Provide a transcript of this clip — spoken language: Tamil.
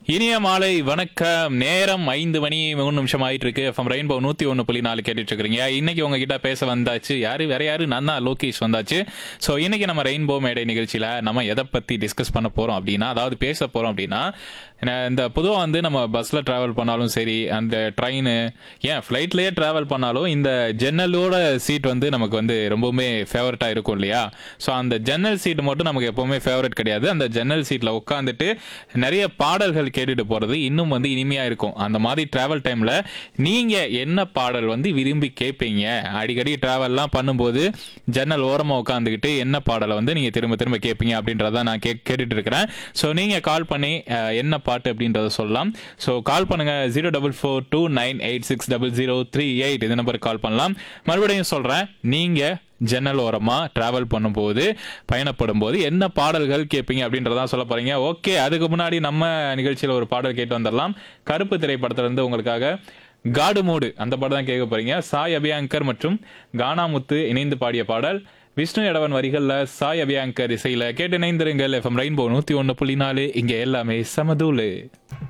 இனிய மாலை வணக்கம். நேரம் 5 மணி 3 நிமிஷம் ஆயிட்டு இருக்கு. எஃப்எம் ரெயின்போ 101.4 கேட்டுட்டு இருக்கிறீங்க. இன்னைக்கு உங்ககிட்ட பேச வந்தாச்சு வேற யாரு, நான் தான் லோகேஷ் வந்தாச்சு. ஸோ இன்னைக்கு நம்ம ரெயின்போ மேடை நிகழ்ச்சியில நம்ம எதை பத்தி டிஸ்கஸ் பண்ண போறோம் அப்படின்னா, அதாவது பேச போறோம் அப்படின்னா, இந்த பொதுவாக வந்து நம்ம பஸ்ஸில் ட்ராவல் பண்ணாலும் சரி, அந்த ட்ரெயின் ஏன் ஃப்ளைட்லேயே ட்ராவல் பண்ணாலும் இந்த ஜன்னலோட சீட் வந்து நமக்கு வந்து ரொம்பவுமே ஃபேவரட்டாக இருக்கும் இல்லையா? ஸோ அந்த ஜன்னல் சீட் மட்டும் நமக்கு எப்போவுமே ஃபேவரட் கிடையாது. அந்த ஜன்னல் சீட்டில் உட்காந்துட்டு நிறைய பாடல்கள் கேட்டுட்டு போகிறது இன்னும் வந்து இனிமையாக இருக்கும். அந்த மாதிரி ட்ராவல் டைமில் நீங்கள் என்ன பாடல் வந்து விரும்பி கேட்பீங்க? அடிக்கடி ட்ராவல்லாம் பண்ணும்போது ஜன்னல் ஓரமாக உட்காந்துக்கிட்டு என்ன பாடலை வந்து நீங்கள் திரும்ப திரும்ப கேட்பீங்க அப்படின்றத நான் கேட்டுட்டு இருக்கிறேன். ஸோ நீங்கள் கால் பண்ணி என்ன பாட்டு அப்படின்றத சொல்லலாம். ஸோ கால் பண்ணுங்க 04429860038 இந்த நம்பருக்கு கால் பண்ணலாம். மறுபடியும் சொல்றேன், நீங்க ஜன்னல் ஓரமா டிராவல் பண்ணும்போது, பயணப்படும் போது என்ன பாடல்கள் கேட்பீங்க அப்படின்றதான் சொல்ல போறீங்க. ஓகே, அதுக்கு முன்னாடி நம்ம நிகழ்ச்சியில் ஒரு பாடல் கேட்டு வந்துடலாம். கருப்பு திரைப்படத்துல இருந்து உங்களுக்காக காடு மூடு அந்த பாடம் தான் கேட்க போறீங்க. சாய் அபியங்கர் மற்றும் கானாமுத்து இணைந்து பாடிய பாடல். விஷ்ணு எடவன் வரிகள்ல, சாய் அபியங்கர் இசையில கேட்டு இணைந்திருங்கள். எஃப்எம் ரெயின்போ 101.4 இங்க எல்லாமே சமதூளு.